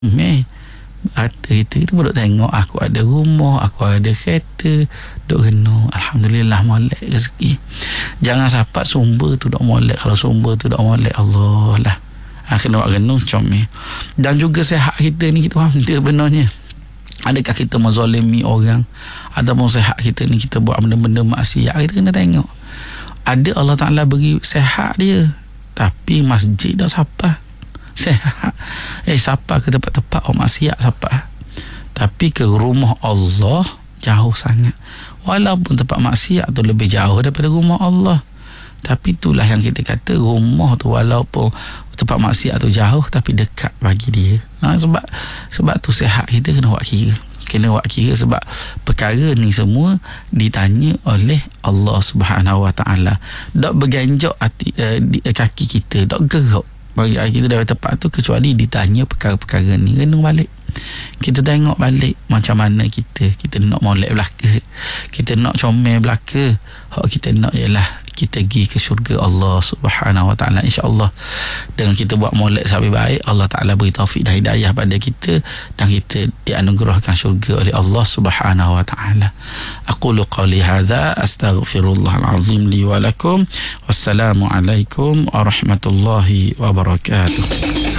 Harta kita pun duk tengok, aku ada rumah, aku ada kereta, duk renung, alhamdulillah, molek rezeki. Jangan sapat sumber tu duk molek. Kalau sumber tu duk molek, Allah lah, kena buat renung comel. Dan juga sihat kita ni, kita faham dia benarnya. Adakah kita menzalimi orang, ataupun sihat kita ni kita buat benda-benda maksiat? Kita kena tengok. Ada Allah Ta'ala beri sihat dia, tapi masjid dah siapa sihat, siapa ke tempat-tempat orang maksiat siapa, tapi ke rumah Allah jauh sangat. Walaupun tempat maksiat tu lebih jauh daripada rumah Allah, tapi itulah yang kita kata, rumah tu walaupun tempat maksiat tu jauh, tapi dekat bagi dia. Sebab tu sihat kita kena buat kira. Sebab perkara ni semua ditanya oleh Allah Subhanahu Wa Taala. Dok berganjak kaki kita, dok gerak bagi kita dari tempat tu, kecuali ditanya perkara-perkara ni. Renung balik, kita tengok balik macam mana kita nak molek belaka, kita nak comel belaka. Hak kita nak ialah kita pergi ke syurga Allah Subhanahu Wa Taala, insya-Allah. Dengan kita buat molek sampai baik, Allah Taala beri taufik dan hidayah pada kita, dan kita dianugerahkan syurga oleh Allah Subhanahu Wa Taala. Aqulu qawli hadza, astaghfirullahal azim li wa lakum. Wassalamu alaikum warahmatullahi wabarakatuh.